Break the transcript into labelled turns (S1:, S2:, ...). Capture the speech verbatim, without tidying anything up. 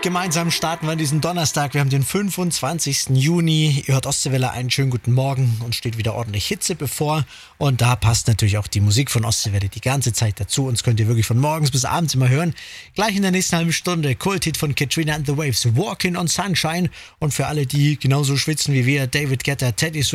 S1: Gemeinsam starten wir diesen Donnerstag. Wir haben den fünfundzwanzigsten Juni. Ihr hört Ostseewelle, einen schönen guten Morgen und steht wieder ordentlich Hitze bevor. Und da passt natürlich auch die Musik von Ostseewelle die ganze Zeit dazu. Uns könnt ihr wirklich von morgens bis abends immer hören. Gleich in der nächsten halben Stunde Kulthit von Katrina and the Waves, Walking on Sunshine. Und für alle, die genauso schwitzen wie wir, David Guetta, Teddy